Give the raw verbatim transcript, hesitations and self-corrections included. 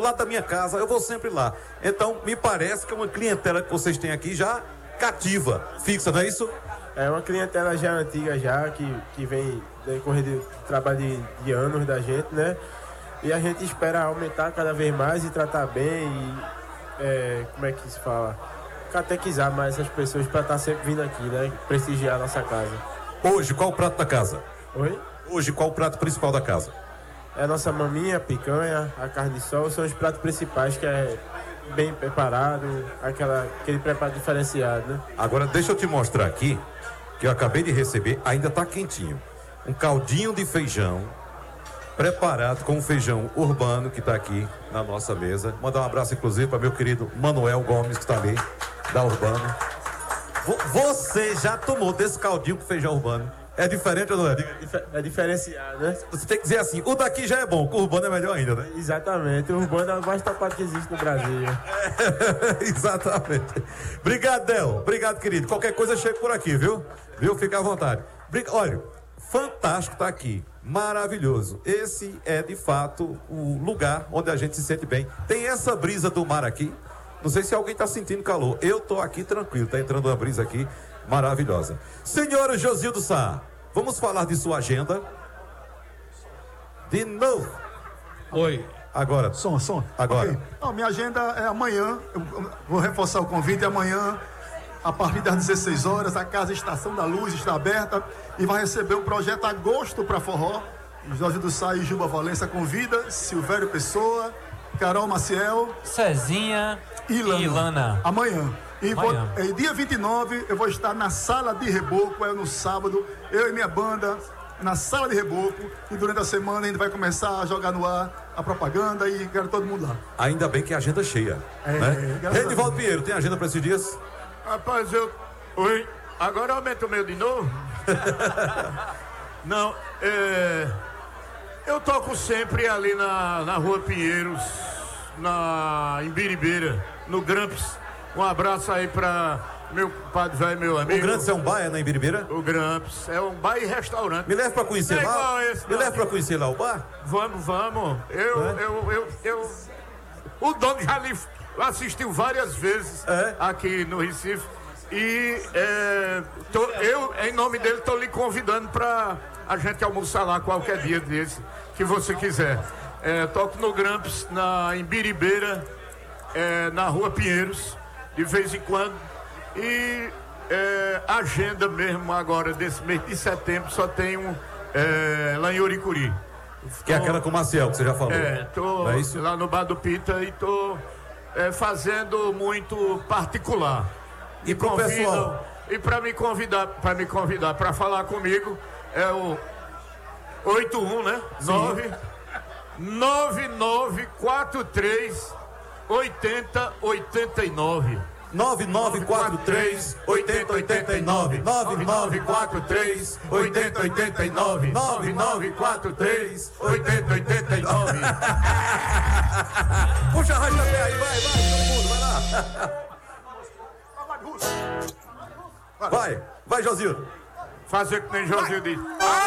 lado da minha casa, eu vou sempre lá. Então, me parece que é uma clientela que vocês têm aqui já cativa, fixa, não é isso? É uma clientela já antiga já, que, que vem decorrer de trabalho de, de anos da gente, né? E a gente espera aumentar cada vez mais e tratar bem e, é, como é que se fala? Catequizar mais essas pessoas para estar sempre vindo aqui, né? Prestigiar a nossa casa. Hoje, qual o prato da casa? Oi? Hoje, qual o prato principal da casa? É a nossa maminha, a picanha, a carne de sol, são os pratos principais, que é bem preparado, aquela, aquele preparo diferenciado, né? Agora, deixa eu te mostrar aqui, que eu acabei de receber, ainda tá quentinho. Um caldinho de feijão, preparado com o feijão urbano, que tá aqui na nossa mesa. Mandar um abraço, inclusive, para meu querido Manuel Gomes, que tá ali, da Urbano. Você já tomou desse caldinho com feijão urbano? É diferente ou não é? É diferenciado, né? Você tem que dizer assim, o daqui já é bom, o urbano é melhor ainda, né? Exatamente, o urbano é o mais topado que existe no Brasil. É, exatamente. Obrigado, Del. Obrigado, querido. Qualquer coisa chega por aqui, viu? Viu? Fica à vontade. Olha, fantástico tá aqui. Maravilhoso. Esse é, de fato, o lugar onde a gente se sente bem. Tem essa brisa do mar aqui. Não sei se alguém tá sentindo calor. Eu tô aqui tranquilo. Tá entrando uma brisa aqui maravilhosa. Senhor Josildo Sá, vamos falar de sua agenda. De novo. Oi. Agora. Som, som. Agora. Okay. Não, minha agenda é amanhã. Eu vou reforçar o convite. Amanhã, a partir das dezesseis horas, a Casa Estação da Luz está aberta e vai receber um projeto Agosto para Forró. Josildo Sá e Juba Valença convida Silvério Pessoa, Carol Maciel, Cezinha e Ilana. e Ilana. Amanhã. E Amanhã. Vou, é, dia vinte e nove eu vou estar na Sala de Reboco, é no sábado, eu e minha banda na Sala de Reboco, e durante a semana a gente vai começar a jogar no ar a propaganda e quero todo mundo lá. Ainda bem que a agenda é cheia, é, né? É, Redivaldo Pinheiro, tem agenda para esses dias? Rapaz, eu... Oi, agora aumenta o meu de novo? Não, é... eu toco sempre ali na, na Rua Pinheiros, na Imbiribeira, no Gramps. Um abraço aí pra meu padre velho, meu amigo. O Gramps é um bar, é na Imbiribeira? O Gramps é um bar e restaurante. Me leva pra conhecer não lá? É esse, Me leva pra conhecer lá o bar? Vamos, vamos. Eu, é? eu, eu, eu... O dono já lhe assistiu várias vezes é? aqui no Recife. E é, tô, eu, em nome dele, tô lhe convidando pra a gente almoçar lá qualquer dia desse, que você quiser. É, toco no Gramps, na Imbiribeira, é, na Rua Pinheiros, de vez em quando. E é, agenda mesmo agora, desse mês de setembro, só tenho é, lá em Oricuri. Que é aquela com o Maciel, que você já falou. É, tô é isso? lá no Bar do Pita e tô é, fazendo muito particular. E pro convidam, pessoal? E para me convidar, para me convidar para falar comigo é o oito um, né? nove nove nove quatro três oito zero oito nove. nove nove quatro três oito zero oito nove. nove nove quatro três oito zero oito nove. nove nove quatro três oito zero oito nove. Puxa a rádio até aí, vai, vai, todo mundo, vai lá. Vai, vai, Josildo. Fazer que nem Josildo diz.